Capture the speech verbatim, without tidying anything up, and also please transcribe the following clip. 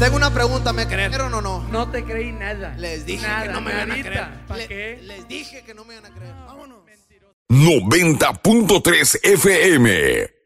Tengo una pregunta, ¿me creyeron o no? No te creí nada. Les dije nada, que no me iban a nadita. creer. ¿Para Le- qué? Les dije que no me iban a creer. Vámonos. noventa punto tres F M